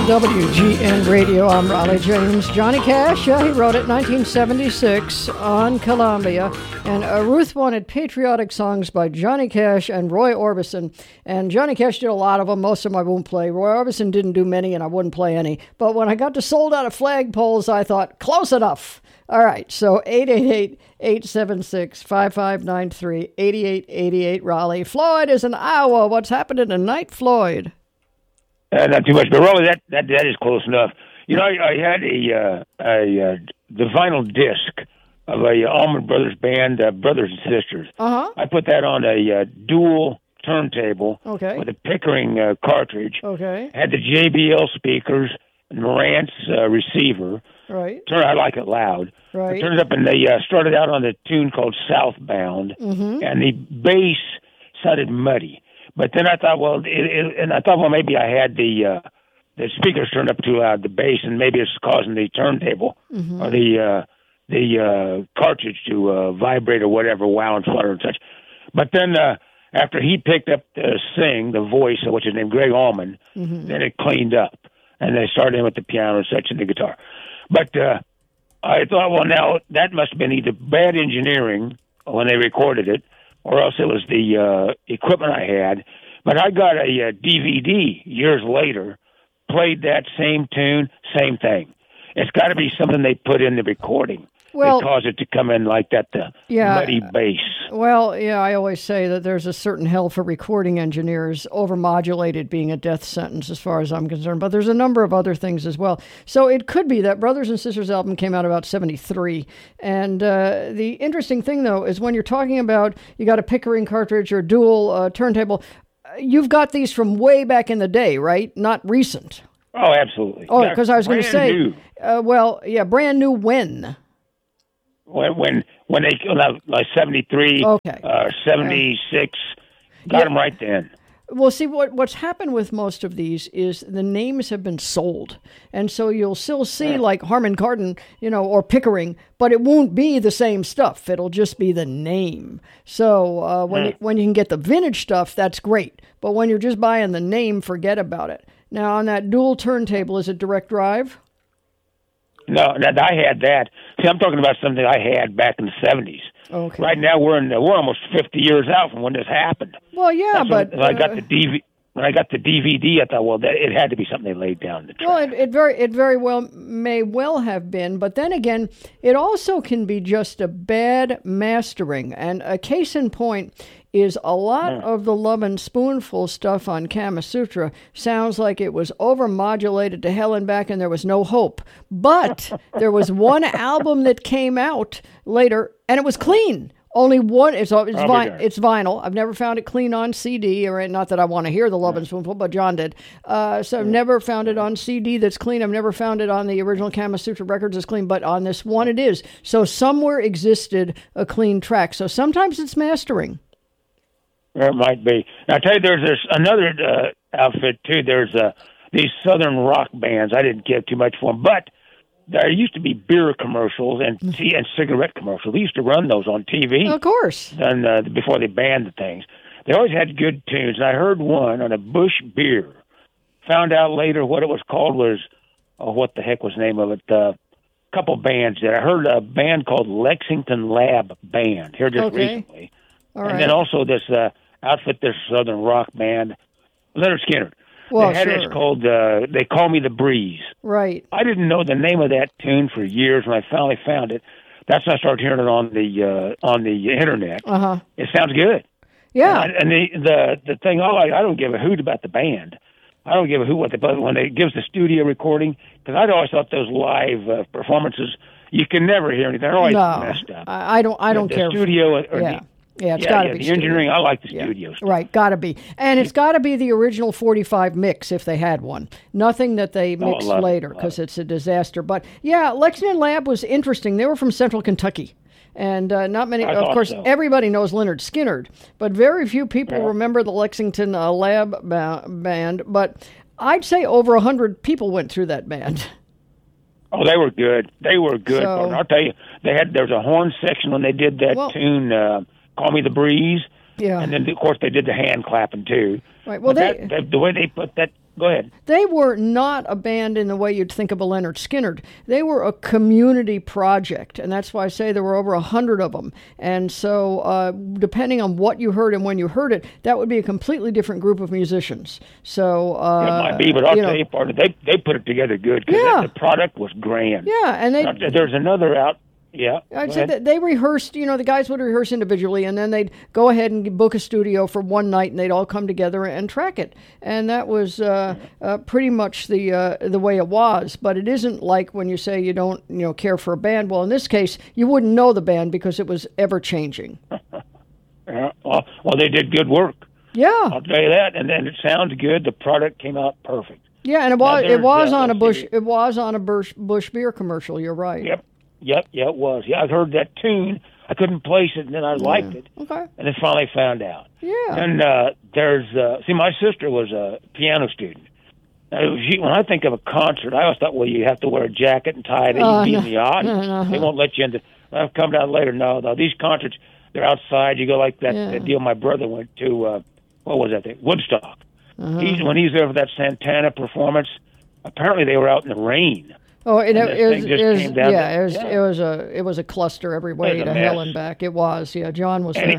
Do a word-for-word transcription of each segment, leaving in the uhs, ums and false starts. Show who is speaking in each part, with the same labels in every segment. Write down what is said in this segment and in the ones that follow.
Speaker 1: W G N Radio, I'm Raleigh James. Johnny Cash, yeah, he wrote it nineteen seventy-six on Columbia. And uh, Ruth wanted patriotic songs by Johnny Cash and Roy Orbison. And Johnny Cash did a lot of them. Most of them I won't play. Roy Orbison didn't do many, and I wouldn't play any. But when I got to Sold Out of Flagpoles, I thought, close enough. All right, so eight eight eight, eight seven six, five five nine three, eight eight eight eight Raleigh. Floyd is in Iowa. What's happening tonight, Floyd?
Speaker 2: Uh, not too much, but really that, that that is close enough. You know, I, I had a uh, a uh, the vinyl disc of a uh, Allman Brothers band, uh, Brothers and Sisters.
Speaker 1: Uh-huh.
Speaker 2: I put that on a uh, dual turntable
Speaker 1: Okay.
Speaker 2: with a Pickering uh, cartridge.
Speaker 1: Okay.
Speaker 2: Had the J B L speakers, Marantz uh, receiver.
Speaker 1: Right.
Speaker 2: Turn, I like it loud.
Speaker 1: Right.
Speaker 2: I turned it up, and they uh, started out on a tune called Southbound,
Speaker 1: Mm-hmm.
Speaker 2: and the bass sounded muddy. But then I thought, well, it, it, and I thought, well, maybe I had the uh, the speakers turned up too loud, the bass, and maybe it's causing the turntable
Speaker 1: Mm-hmm.
Speaker 2: or the uh, the uh, cartridge to uh, vibrate or whatever, wow and flutter and such. But then uh, after he picked up the sing, the voice, which is named Greg Allman,
Speaker 1: Mm-hmm.
Speaker 2: then it cleaned up, and they started in with the piano and such and the guitar. But uh, I thought, well, now that must have been either bad engineering when they recorded it, or else it was the uh, equipment I had. But I got a, uh D V D years later, played that same tune, same thing. It's got to be something they put in the recording
Speaker 1: Well-
Speaker 2: that caused it to come in like that, the
Speaker 1: Yeah.
Speaker 2: muddy bass.
Speaker 1: Well, yeah, I always say that there's a certain hell for recording engineers. Overmodulated being a death sentence as far as I'm concerned, but there's a number of other things as well. So it could be that Brothers and Sisters album came out about seventy-three. And uh, the interesting thing, though, is when you're talking about you got a Pickering cartridge or dual uh, turntable, uh, you've got these from way back in the day, right? Not recent.
Speaker 2: Oh, absolutely.
Speaker 1: Oh,
Speaker 2: Yeah,
Speaker 1: because I was going to
Speaker 2: brand
Speaker 1: say,
Speaker 2: new.
Speaker 1: uh, well, yeah, brand new when?
Speaker 2: When when when they like seventy-three,
Speaker 1: Okay.
Speaker 2: uh, seventy-six, got
Speaker 1: Yeah.
Speaker 2: them right then.
Speaker 1: Well, see, what what's happened with most of these is the names have been sold. And so you'll still see like Harman Kardon, you know, or Pickering, but it won't be the same stuff. It'll just be the name. So uh, when, you, when you can get the vintage stuff, that's great. But when you're just buying the name, forget about it. Now, on that dual turntable, is it direct drive?
Speaker 2: No, that I had that. See, I'm talking about something I had back in the seventies.
Speaker 1: Okay.
Speaker 2: Right now, we're in the, we're almost fifty years out from when this happened.
Speaker 1: Well, yeah,
Speaker 2: That's
Speaker 1: but...
Speaker 2: when, when I got
Speaker 1: uh,
Speaker 2: the D V D. When I got the D V D, I thought, well, that, it had to be something they laid down the track.
Speaker 1: Well, it, it very it very well may well have been, but then again, it also can be just a bad mastering. And a case in point is a lot
Speaker 2: Yeah.
Speaker 1: of the Love and Spoonful stuff on Kama Sutra sounds like it was overmodulated to hell and back, and there was no hope. But there was one album that came out later, and it was clean. Only one. It's it's,
Speaker 2: I'll be
Speaker 1: vi-
Speaker 2: darned.
Speaker 1: it's vinyl. I've never found it clean on C D, or not that I want to hear the Love and Spoonful, but John did. Uh, so I've never found it on C D that's clean. I've never found it on the original Kama Sutra records that's clean, but on this one it is. So somewhere existed a clean track. So sometimes it's mastering.
Speaker 2: There it might be. Now, I tell you, there's this another uh, outfit too. There's uh, these southern rock bands. I didn't give too much for them, but there used to be beer commercials and tea and cigarette commercials. They used to run those on T V.
Speaker 1: Of course.
Speaker 2: And uh, before they banned the things, they always had good tunes. And I heard one on a Bush beer. Found out later what it was called was, oh, what the heck was the name of it? A uh, couple bands there. I heard a band called Lexington Lab Band here just
Speaker 1: Okay.
Speaker 2: recently.
Speaker 1: All
Speaker 2: and
Speaker 1: right.
Speaker 2: then also this uh, outfit, this Southern rock band, Leonard Skinner.
Speaker 1: Well,
Speaker 2: they had
Speaker 1: sure.
Speaker 2: this called uh, They Call Me the Breeze.
Speaker 1: Right.
Speaker 2: I didn't know the name of that tune for years. When I finally found it, that's when I started hearing it on the uh, on the internet.
Speaker 1: Uh huh.
Speaker 2: It sounds good.
Speaker 1: Yeah.
Speaker 2: And, I, and the the the thing, all I, I don't give a hoot about the band. I don't give a hoot what they but when they gives the studio recording, because I'd always thought those live uh, performances you can never hear anything. They're always
Speaker 1: No,
Speaker 2: messed up.
Speaker 1: I, I don't. I don't
Speaker 2: the,
Speaker 1: care.
Speaker 2: The studio, or
Speaker 1: yeah.
Speaker 2: the,
Speaker 1: Yeah, it's
Speaker 2: yeah,
Speaker 1: got to
Speaker 2: yeah,
Speaker 1: be
Speaker 2: the
Speaker 1: studio.
Speaker 2: engineering. I like the
Speaker 1: Yeah.
Speaker 2: studio stuff.
Speaker 1: Right, got to be. And it's got to be the original forty-five mix if they had one. Nothing that they
Speaker 2: Oh, I
Speaker 1: mixed
Speaker 2: love it,
Speaker 1: later
Speaker 2: love
Speaker 1: because
Speaker 2: it.
Speaker 1: it's a disaster. But yeah, Lexington Lab was interesting. They were from Central Kentucky. And uh, not many,
Speaker 2: I
Speaker 1: of
Speaker 2: thought
Speaker 1: course,
Speaker 2: so.
Speaker 1: everybody knows Leonard Skinner, but very few people
Speaker 2: Yeah.
Speaker 1: remember the Lexington uh, Lab ba- band. But I'd say over one hundred people went through that band.
Speaker 2: Oh, they were good. They were good.
Speaker 1: So-
Speaker 2: And I'll tell you, they had there was a horn section when they did that
Speaker 1: Well-
Speaker 2: tune, uh, "Call Me the Breeze,"
Speaker 1: Yeah.
Speaker 2: and then of course they did the hand clapping too.
Speaker 1: Right. Well,
Speaker 2: But
Speaker 1: they-
Speaker 2: that, that, the way they put that Go ahead.
Speaker 1: They were not a band in the way you'd think of a Leonard Skinner. They were a community project, and that's why I say there were over a hundred of them. And so, uh, depending on what you heard and when you heard it, that would be a completely different group of musicians. So, uh,
Speaker 2: it might be, but I'll
Speaker 1: you
Speaker 2: tell
Speaker 1: know,
Speaker 2: you, partner, they they put it together good because
Speaker 1: Yeah.
Speaker 2: the product was grand.
Speaker 1: yeah, and they.
Speaker 2: Now, there's another out. Yeah.
Speaker 1: I'd
Speaker 2: go
Speaker 1: say
Speaker 2: ahead.
Speaker 1: that they rehearsed, you know, the guys would rehearse individually, and then they'd go ahead and book a studio for one night, and they'd all come together and track it. And that was uh, uh, pretty much the uh, the way it was. But it isn't like when you say you don't, you know, care for a band. Well, in this case, you wouldn't know the band because it was ever changing.
Speaker 2: Yeah, well, well, they did good work.
Speaker 1: Yeah,
Speaker 2: I'll tell you that. And then it sounds good. The product came out perfect.
Speaker 1: yeah, and it was
Speaker 2: Now,
Speaker 1: it was
Speaker 2: there's, uh,
Speaker 1: on a
Speaker 2: let's
Speaker 1: Bush
Speaker 2: see.
Speaker 1: it was on a Bush Bush beer commercial. You're right.
Speaker 2: Yep. Yep. Yeah, it was. Yeah, I heard that tune. I couldn't place it, and then I liked it.
Speaker 1: Okay.
Speaker 2: And then finally found out.
Speaker 1: Yeah.
Speaker 2: And uh, there's, uh, see, my sister was a piano student. Now, she, when I think of a concert, I always thought, well, you have to wear a jacket and tie it, and
Speaker 1: Uh,
Speaker 2: you be
Speaker 1: no.
Speaker 2: in the audience.
Speaker 1: No, no.
Speaker 2: They won't let you in. The, I've come down later. No, no, these concerts, they're outside. You go like that,
Speaker 1: Yeah.
Speaker 2: that deal my brother went to, uh, what was that thing? Woodstock.
Speaker 1: Uh-huh.
Speaker 2: He's, when he's there for that Santana performance, apparently they were out in the rain.
Speaker 1: Oh, and
Speaker 2: And
Speaker 1: it,
Speaker 2: this
Speaker 1: it was,
Speaker 2: thing just
Speaker 1: it was
Speaker 2: came down
Speaker 1: yeah,
Speaker 2: to-
Speaker 1: it was
Speaker 2: yeah.
Speaker 1: it was a it was a cluster every way
Speaker 2: was a
Speaker 1: to hell
Speaker 2: mess.
Speaker 1: and back. It was, yeah. John was
Speaker 2: And
Speaker 1: there,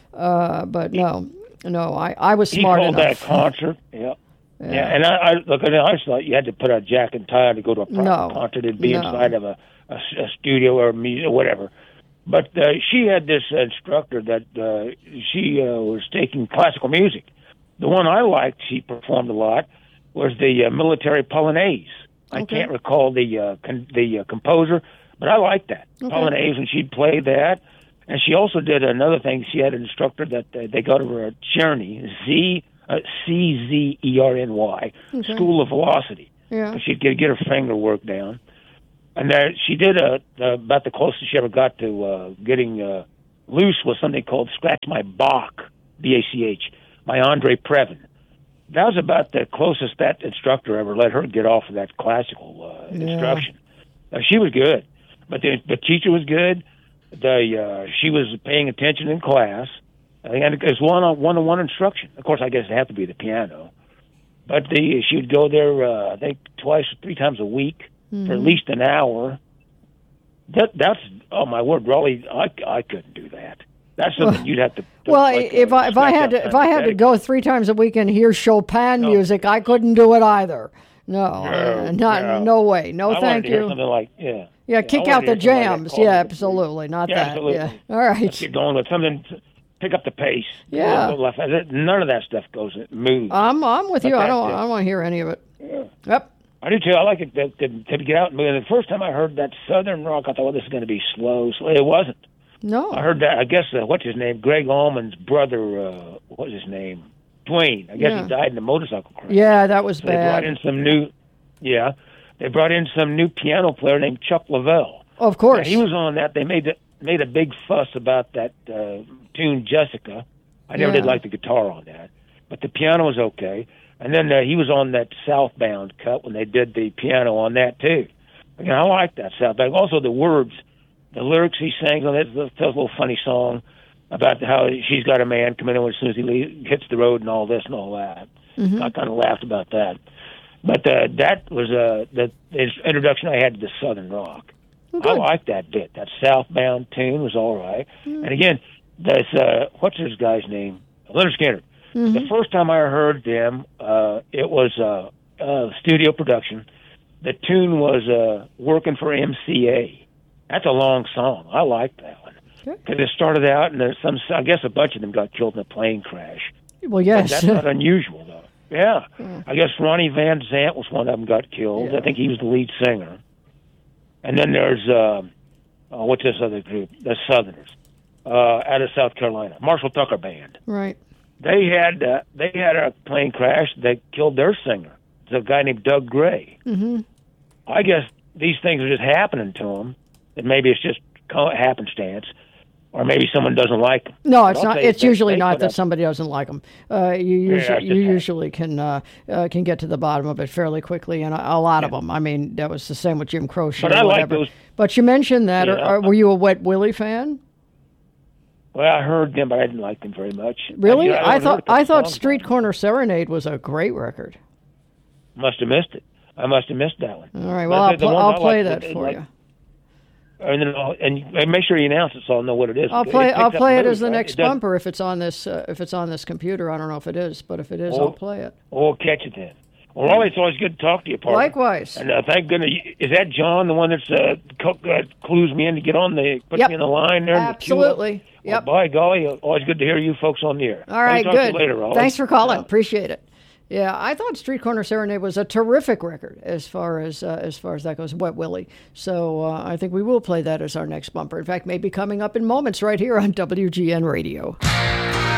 Speaker 1: uh, but no, no, I, I was
Speaker 2: He
Speaker 1: smart
Speaker 2: called
Speaker 1: enough.
Speaker 2: that a concert. Yeah. Yeah, and I, I look, I always thought you had to put a jacket and tie to go to a proper
Speaker 1: No.
Speaker 2: concert. It'd be
Speaker 1: No.
Speaker 2: inside of a, a, a studio or a music or whatever. But uh, she had this instructor that uh, she uh, was taking classical music. The one I liked, she performed a lot, was the uh, military Polonaise. I
Speaker 1: Okay.
Speaker 2: can't recall the uh, con- the uh, composer, but I liked that
Speaker 1: Okay.
Speaker 2: Polonaise, and she'd play that. And she also did another thing. She had an instructor that uh, they got over at Czerny, Z uh, C Z E R N Y,
Speaker 1: Okay.
Speaker 2: School of Velocity.
Speaker 1: Yeah.
Speaker 2: She'd get get her finger work down, and uh, she did a, uh, about the closest she ever got to uh, getting uh, loose was something called "Scratch My Bach," B A C H, by Andre Previn. That was about the closest that instructor ever let her get off of that classical uh,
Speaker 1: Yeah.
Speaker 2: instruction. Uh, she was good, but the, the teacher was good. The uh, she was paying attention in class, and it was one on one on one instruction. Of course, I guess it had to be the piano, but the she would go there. Uh, I think twice, three times a week
Speaker 1: Mm-hmm.
Speaker 2: for at least an hour. That that's oh my word, Raleigh, I, I couldn't do that. That's something
Speaker 1: Well-
Speaker 2: you'd have to.
Speaker 1: Well,
Speaker 2: like,
Speaker 1: if
Speaker 2: uh,
Speaker 1: I if I
Speaker 2: scratch
Speaker 1: had
Speaker 2: out
Speaker 1: to if I had to
Speaker 2: sympathetic.
Speaker 1: go three times a week and hear Chopin
Speaker 2: No.
Speaker 1: music, I couldn't do it either. No, uh, not
Speaker 2: no.
Speaker 1: no way. No,
Speaker 2: I wanted
Speaker 1: thank
Speaker 2: to hear
Speaker 1: you.
Speaker 2: something like yeah.
Speaker 1: Yeah,
Speaker 2: I
Speaker 1: kick
Speaker 2: wanted
Speaker 1: out
Speaker 2: to
Speaker 1: the
Speaker 2: hear somebody that
Speaker 1: jams.
Speaker 2: called
Speaker 1: Yeah,
Speaker 2: it the-
Speaker 1: absolutely, not
Speaker 2: Yeah,
Speaker 1: that.
Speaker 2: absolutely.
Speaker 1: Yeah, all
Speaker 2: Let's
Speaker 1: right.
Speaker 2: get going with something. To pick up the pace.
Speaker 1: Yeah.
Speaker 2: Go left. None of that stuff goes moves.
Speaker 1: I'm I'm with you. I
Speaker 2: that's
Speaker 1: don't
Speaker 2: it.
Speaker 1: I don't want to hear any of it.
Speaker 2: Yeah.
Speaker 1: Yep.
Speaker 2: I do too. I like it to, to, to get out and move. And the first time I heard that Southern rock, I thought, well, this is going to be slow. So it wasn't.
Speaker 1: No.
Speaker 2: I heard that. I guess uh, what's his name? Greg Allman's brother. Uh, what was his name? Dwayne. I guess
Speaker 1: Yeah.
Speaker 2: he died in a motorcycle crash.
Speaker 1: Yeah, that was
Speaker 2: So they brought
Speaker 1: bad.
Speaker 2: in some new. Yeah, they brought in some new piano player named Chuck Lavelle.
Speaker 1: Of course.
Speaker 2: Yeah, he was on that. They made the, made a big fuss about that uh, tune Jessica. I never
Speaker 1: Yeah.
Speaker 2: did like the guitar on that, but the piano was okay. And then uh, he was on that Southbound cut when they did the piano on that too. Again, I like that Southbound. Also, the words, the lyrics he sang on it. Tells a little funny song about how she's got a man coming in as soon as he leaves, hits the road and all this and all that.
Speaker 1: Mhm.
Speaker 2: I kind of laughed about that. But uh, that was uh, the, the introduction I had to the Southern rock. I
Speaker 1: Good.
Speaker 2: liked that bit. That Southbound tune was all right. And again, this uh, what's this guy's name? Leonard Skinner.
Speaker 1: Mm-hmm.
Speaker 2: The first time I heard them, uh, it was uh, uh, studio production. The tune was uh, "Working for M C A." That's a long song. I like that one
Speaker 1: Okay.
Speaker 2: because it started out, and there's some. I guess a bunch of them got killed in a plane crash.
Speaker 1: Well,
Speaker 2: But
Speaker 1: yes.
Speaker 2: that's not unusual, though. Yeah, I guess Ronnie Van Zant was one of them got killed.
Speaker 1: Yeah.
Speaker 2: I think he was the lead singer. And then there's uh, uh, what's this other group? The Southerners uh, out of South Carolina, Marshall Tucker Band.
Speaker 1: Right.
Speaker 2: They had uh, they had a plane crash. They killed their singer. It's a guy named Doug Gray.
Speaker 1: Mm-hmm.
Speaker 2: I guess these things are just happening to them. And maybe it's just co- happenstance, or maybe someone doesn't like them.
Speaker 1: No,
Speaker 2: But
Speaker 1: it's
Speaker 2: I'll
Speaker 1: not.
Speaker 2: tell you,
Speaker 1: It's
Speaker 2: they-
Speaker 1: usually
Speaker 2: they
Speaker 1: not
Speaker 2: put
Speaker 1: that
Speaker 2: up-
Speaker 1: somebody doesn't like them. Uh, you
Speaker 2: Yeah,
Speaker 1: usually,
Speaker 2: it's just
Speaker 1: you
Speaker 2: happened.
Speaker 1: usually can uh, uh, can get to the bottom of it fairly quickly, and a, a lot of them. I mean, that was the same with Jim Croce
Speaker 2: But
Speaker 1: or
Speaker 2: I like
Speaker 1: whatever.
Speaker 2: those-
Speaker 1: But you mentioned that.
Speaker 2: Yeah.
Speaker 1: Or, or were you a Wet Willie fan?
Speaker 2: Well, I heard them, but I didn't like them very much.
Speaker 1: Really?
Speaker 2: you know,
Speaker 1: I,
Speaker 2: only heard a
Speaker 1: thought
Speaker 2: couple
Speaker 1: I thought
Speaker 2: songs
Speaker 1: Street
Speaker 2: by
Speaker 1: Corner Serenade was a great record.
Speaker 2: Must have missed it. I must have missed that one.
Speaker 1: All right. Well, I'll, pl- I'll play like, that for like, you.
Speaker 2: And then I'll, and make sure you announce it so I'll know what it is.
Speaker 1: I'll play.
Speaker 2: It
Speaker 1: I'll play it as the
Speaker 2: right?
Speaker 1: next bumper if it's on this. Uh, if it's on this computer, I don't know if it is, but if it is, oh, I'll play it.
Speaker 2: Oh, catch it then. Well, Raleigh, it's always good to talk to you, partner.
Speaker 1: Likewise.
Speaker 2: And uh, thank goodness, is that John, the one that's uh, co- uh, clues me in to get on the put
Speaker 1: yep.
Speaker 2: me in the line there?
Speaker 1: Absolutely.
Speaker 2: The
Speaker 1: yep.
Speaker 2: Well, by golly, always good to hear you folks on the air.
Speaker 1: All right,
Speaker 2: talk
Speaker 1: good.
Speaker 2: To you later, Raleigh.
Speaker 1: Thanks for calling.
Speaker 2: Yeah.
Speaker 1: Appreciate it. Yeah, I thought Street Corner Serenade was a terrific record as far as uh, as far as that goes, Wet Willie. So uh, I think we will play that as our next bumper. In fact, maybe coming up in moments right here on W G N Radio.